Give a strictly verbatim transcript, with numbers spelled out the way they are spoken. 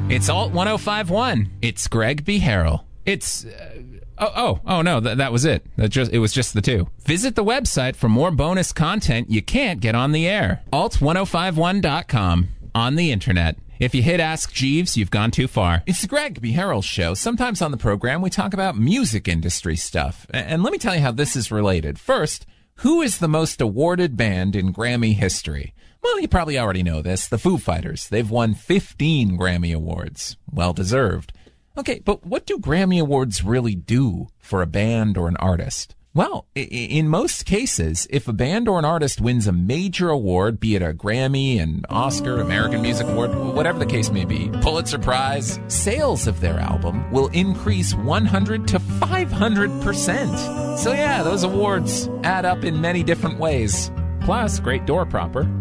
It's Alt ten fifty-one. It's Greg B. Harrell. It's... Uh, oh, oh, oh, no, th- that was it. That just It was just the two. Visit the website for more bonus content you can't get on the air. alt ten fifty-one dot com. On the internet. If you hit Ask Jeeves, you've gone too far. It's the Greg B. Harrell Show. Sometimes on the program, we talk about music industry stuff. And let me tell you how this is related. First, who is the most awarded band in Grammy history? Well, you probably already know this. The Foo Fighters. They've won fifteen Grammy Awards. Well deserved. Okay, but what do Grammy Awards really do for a band or an artist? Well, in most cases, if a band or an artist wins a major award, be it a Grammy, an Oscar, American Music Award, whatever the case may be, Pulitzer Prize, sales of their album will increase one hundred to five hundred percent. So yeah, those awards add up in many different ways. Plus, great door propper.